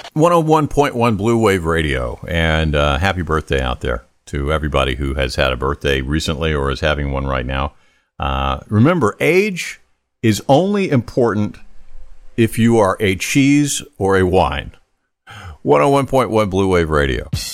101.1 Blue Wave Radio, and happy birthday out there to everybody who has had a birthday recently or is having one right now. Remember, age is only important if you are a cheese or a wine. 101.1 Blue Wave Radio.